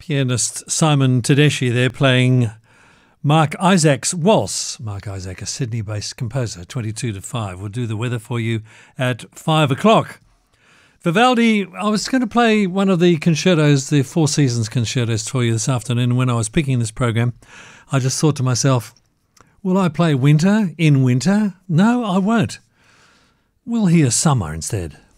Pianist Simon Tedeschi there playing Mark Isaac's Waltz. Mark Isaac, a Sydney-based composer, 22 to 5. We'll do the weather for you at 5 o'clock. Vivaldi, I was going to play one of the concertos, the Four Seasons concertos for you this afternoon. When I was picking this program, I just thought to myself, will I play winter in winter? No, I won't. We'll hear summer instead.